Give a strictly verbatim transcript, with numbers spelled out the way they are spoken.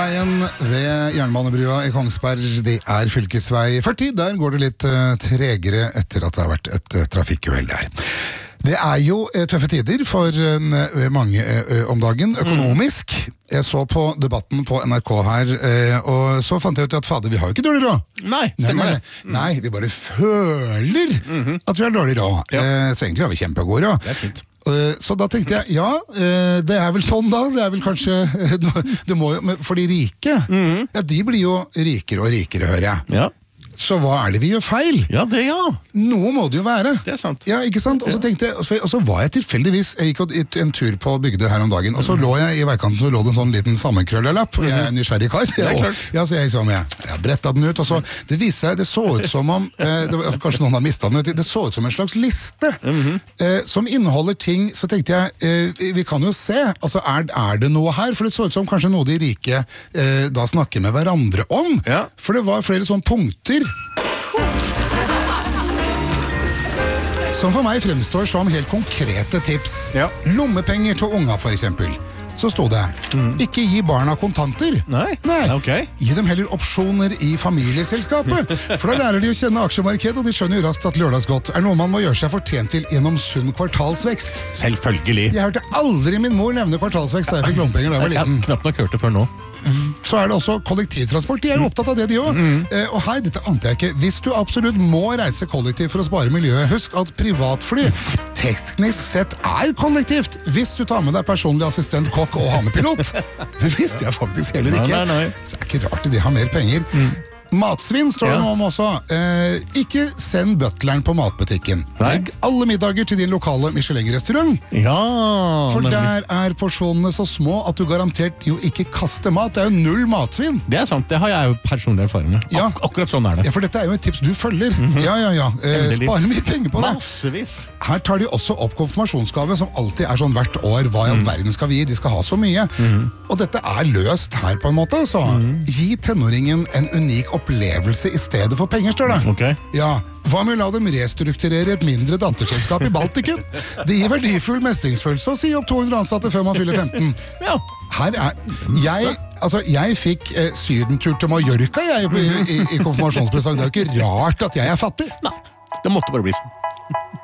Veien ved Jernbanebrua i Kongsberg, det er fylkesvei førti. Der går det litt uh, tregere etter at det har vært et uh, trafikkuhell der. Det er jo uh, tøffe tider for uh, mange uh, om dagen, økonomisk. Mm. Jeg så på debatten på N R K her, uh, og så fant jeg ut at fader, vi har jo ikke dårlig råd. Nei, stemmer nei, det. Mm. Nei, vi bare føler mm-hmm. at vi har dårlig råd. Ja. Uh, så egentlig har vi kjempegod råd. Det er fint. Så da tenkte jeg, ja, det er vel sånn da, det er vel kanskje, det må jo, for de rike, mm-hmm. ja, de blir jo rikere og rikere, hører jeg. Ja. Så hva er det vi gjør feil? Ja, det ja. Noe må det jo være. Det er sant. Ja, ikke sant? Og så tenkte jeg, og så var jeg tilfeldigvis, jeg gikk en tur på bygde her om dagen, og så lå jeg i veikanten, så lå det en sånn liten sammenkrøllelapp, og jeg er en nysgjerrig kar. Det er klart. Ja, så jeg, liksom, jeg, jeg brettet den ut, og så, det viste seg, det så ut som om, eh, det var, kanskje noen har mistet den, det så ut som en slags liste, mm-hmm. eh, som inneholder ting, så tenkte jeg, eh, vi kan jo se, altså er, er det noe her? For det så ut som kanskje noe de rike eh, da snakker med hverandre om, ja. For det var flere sånne punkter, som for meg fremstår som helt konkrete tips. Ja. Lommepenger til unga, for eksempel. Så sto det, mm. ikke gi barna kontanter. Nei, Nei. Okay. Gi dem heller opsjoner i familieselskapet. For da lærer de å kjenne aksjemarkedet, og de skjønner jo raskt at lørdagsgodt er noe man må gjøre seg fortjent til gjennom sunn kvartalsvekst. Selvfølgelig. Jeg hørte aldri min mor nevne kvartalsvekst da jeg fikk lommepenger da jeg var liten. Jeg har knapt nok hørt det før nå. Så er det også kollektivtransport. De er jo opptatt av det, de også. Mm. Eh, og her, dette ante jeg ikke. Hvis du absolutt må reise kollektivt for å spare miljøet, husk at privatfly teknisk sett er kollektivt. Hvis du tar med deg personlig assistent, kokk og hanepilot. Det visste jeg faktisk heller ikke. Nei, nei, nei. Så er ikke rart de har mer penger. Mm. Matsvinn står det ja. Noe om også. Eh, ikke send butleren på matbutikken. Legg alle middager til din lokale Michelin-restaurant. Ja, For nemlig. Der er porsjonene så små at du garantert jo ikke kaster mat. Det er jo null matsvinn. Det er sant, det har jeg jo personlig erfaring med. Ak ja. Akkurat sånn er det. Ja, for dette er jo et tips du følger. Mm-hmm. Ja, ja, ja. Eh, sparer mye penger på det. Massevis. Her tar de også opp konfirmasjonsgave, som alltid er sånn hvert år. Hva i all verden skal vi gi? De skal ha så mye. Mm-hmm. Og dette er løst her på en måte. Så mm-hmm. gi tenåringen en unik opplevelse i stedet for penger, står det. Okay. Ja, hva med å la dem restrukturere et mindre datterselskap i Baltikum? Det gir verdifull mestringsfølelse å si opp to hundre ansatte før man fyller femten. Ja. Her er... Jeg, altså, jeg fikk eh, sydentur til Mallorca jeg, i, i, i konfirmasjonspresang. Det er jo ikke rart at jeg er fattig. Nei, det måtte bare bli sånn.